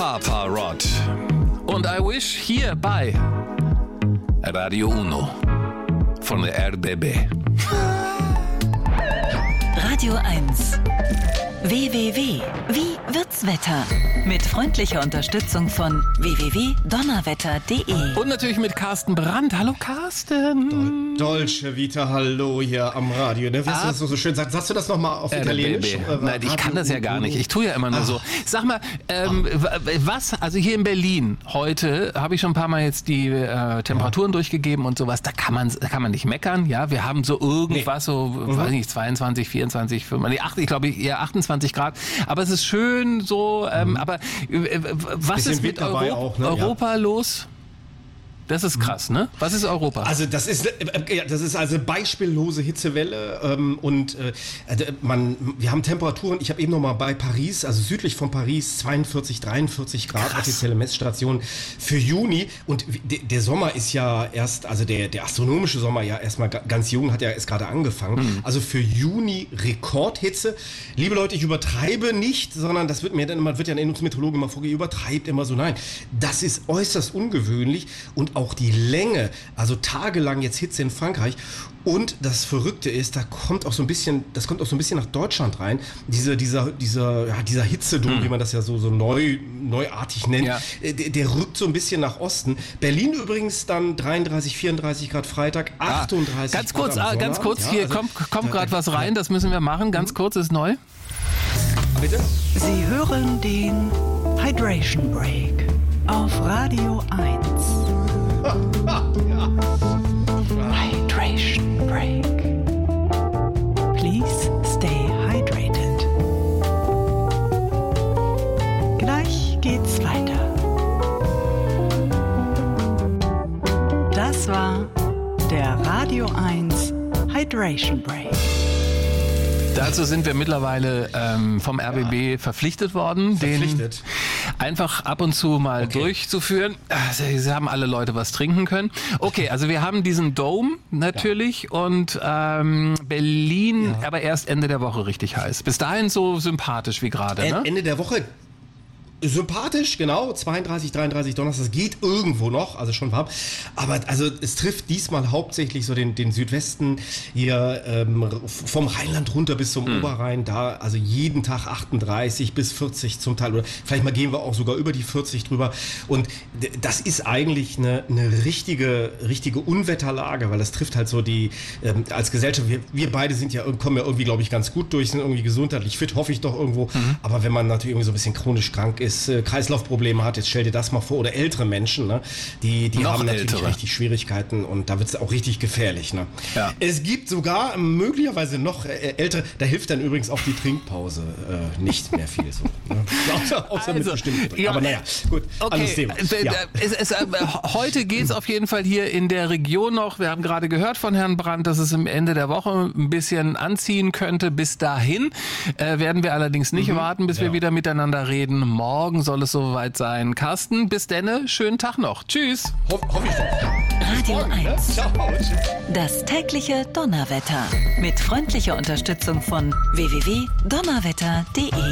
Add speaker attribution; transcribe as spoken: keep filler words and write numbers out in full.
Speaker 1: Papa Rod und I Wish hier bei Radio Uno von der R B B.
Speaker 2: Radio eins. W W W. Wie wird's Wetter? Mit freundlicher Unterstützung von w w w punkt donnerwetter punkt d e.
Speaker 1: Und natürlich mit Carsten Brandt. Hallo Carsten.
Speaker 3: Dolce Vita, hallo hier am Radio. Ne? Weißt du, das so schön sagt. Sagst du das nochmal auf
Speaker 1: äh,
Speaker 3: Italienisch?
Speaker 1: Äh, Nein, ich kann das ja gar nicht. Ich tue ja immer nur Ach. so. Sag mal, ähm, was, also hier in Berlin heute habe ich schon ein paar Mal jetzt die äh, Temperaturen ja. durchgegeben und sowas. Da kann man, da kann man nicht meckern. Ja, wir haben so irgendwas, nee. so, mhm. weiß nicht, zweiundzwanzig, vierundzwanzig, fünfundzwanzig, ich glaube ich eher achtundzwanzig Grad. Aber es ist schön so. Ähm, mhm. Aber äh, was Bisschen ist mit Euro auch, ne? Europa ja. los? Das ist krass, ne? Was ist Europa?
Speaker 3: Also das ist, äh, das ist also beispiellose Hitzewelle ähm, und äh, man, wir haben Temperaturen, ich habe eben noch mal bei Paris, also südlich von Paris, zweiundvierzig, dreiundvierzig Grad, krass. Offizielle Messstation für Juni und de, der Sommer ist ja erst, also der, der astronomische Sommer ja erstmal ganz jung, hat ja erst gerade angefangen. Mhm. Also für Juni Rekordhitze. Liebe Leute, ich übertreibe nicht, sondern das wird mir dann immer, wird ja in uns Meteorologen immer vorgegeben, übertreibt immer so. Nein, das ist äußerst ungewöhnlich und auch die Länge, also tagelang jetzt Hitze in Frankreich. Und das Verrückte ist, da kommt auch so ein bisschen, das kommt auch so ein bisschen nach Deutschland rein. Diese, dieser, dieser, ja, dieser Hitzedom, hm. wie man das ja so, so neu, neuartig nennt, ja. der, der rückt so ein bisschen nach Osten. Berlin übrigens dann dreiunddreißig, vierunddreißig Grad Freitag, achtunddreißig
Speaker 1: ah, ganz
Speaker 3: Grad
Speaker 1: kurz, ah, ganz kurz, ja, hier also, kommt, kommt gerade was rein, das müssen wir machen. Ganz mhm. kurz, ist neu.
Speaker 3: Bitte?
Speaker 2: Sie hören den Hydration Break auf Radio eins. Hydration Break. Please stay hydrated. Gleich geht's weiter. Das war der Radio eins Hydration Break.
Speaker 1: Dazu sind wir mittlerweile ähm, vom R B B ja. verpflichtet worden,
Speaker 3: verpflichtet.
Speaker 1: den einfach ab und zu mal okay. durchzuführen. Sie haben alle Leute was trinken können. Okay, also wir haben diesen Dome natürlich ja. und ähm, Berlin, ja. aber erst Ende der Woche richtig heiß. Bis dahin so sympathisch wie gerade. Ne?
Speaker 3: Ende der Woche. Sympathisch, genau, zweiunddreißig, dreiunddreißig Donnerstag, das geht irgendwo noch, also schon warm, aber also es trifft diesmal hauptsächlich so den, den Südwesten hier ähm, vom Rheinland runter bis zum mhm. Oberrhein, da also jeden Tag achtunddreißig bis vierzig zum Teil oder vielleicht mal gehen wir auch sogar über die vierzig drüber und d- das ist eigentlich eine, eine richtige, richtige Unwetterlage, weil das trifft halt so die, ähm, als Gesellschaft, wir, wir beide sind ja, kommen ja irgendwie, glaube ich, ganz gut durch, sind irgendwie gesundheitlich fit, hoffe ich doch irgendwo, mhm. aber wenn man natürlich irgendwie so ein bisschen chronisch krank ist, Kreislaufprobleme hat, jetzt stell dir das mal vor, oder ältere Menschen, ne? die, die haben natürlich ältere. richtig Schwierigkeiten und da wird es auch richtig gefährlich. Ne? Ja. Es gibt sogar möglicherweise noch äh, ältere, da hilft dann übrigens auch die Trinkpause äh, nicht mehr viel. So, ne? Außer, außer also, mit bestimmten ja, aber naja, gut,
Speaker 1: okay.
Speaker 3: anderes Thema.
Speaker 1: Ja. Es, es, äh, heute geht es auf jeden Fall hier in der Region noch, wir haben gerade gehört von Herrn Brandt, dass es am Ende der Woche ein bisschen anziehen könnte. Bis dahin äh, werden wir allerdings nicht mhm. warten, bis ja. wir wieder miteinander reden. Morgen Morgen soll es soweit sein. Carsten, bis denne, schönen Tag noch. Tschüss.
Speaker 3: Hoff, hoffe ich doch.
Speaker 2: Radio eins. Das tägliche Donnerwetter. Mit freundlicher Unterstützung von w w w punkt donnerwetter punkt d e.